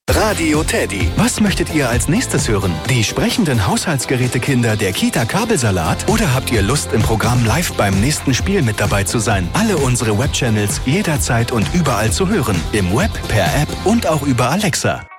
Radio Teddy. Was möchtet ihr als nächstes hören? Die sprechenden Haushaltsgerätekinder der Kita Kabelsalat? Oder habt ihr Lust, im Programm live beim nächsten Spiel mit dabei zu sein? Alle unsere Webchannels jederzeit und überall zu hören. Im Web, per App und auch über Alexa.